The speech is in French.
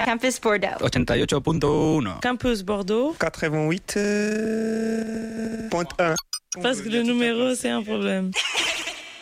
Campus Bordeaux. 88.1. Campus Bordeaux. 88.1. Parce que le numéro, c'est un problème.